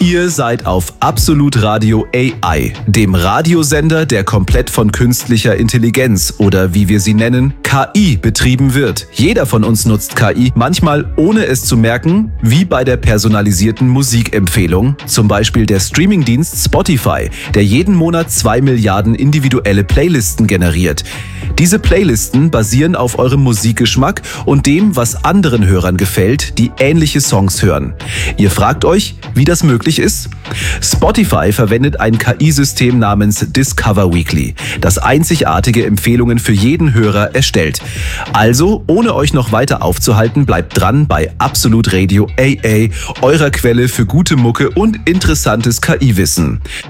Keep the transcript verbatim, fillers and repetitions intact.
Ihr seid auf Absolut Radio A I, dem Radiosender, der komplett von künstlicher Intelligenz oder wie wir sie nennen, K I betrieben wird. Jeder von uns nutzt K I, manchmal ohne es zu merken, wie bei der personalisierten Musikempfehlung, zum Beispiel der Streamingdienst Spotify, der jeden Monat zwei Milliarden individuelle Playlisten generiert. Diese Playlisten basieren auf eurem Musikgeschmack und dem, was anderen Hörern gefällt, die ähnliche Songs hören. Ihr fragt euch, wie das möglich ist? Spotify verwendet ein K I-System namens Discover Weekly, das einzigartige Empfehlungen für jeden Hörer erstellt. Also, ohne euch noch weiter aufzuhalten, bleibt dran bei Absolut Radio A A, eurer Quelle für gute Mucke und interessantes K I-Wissen.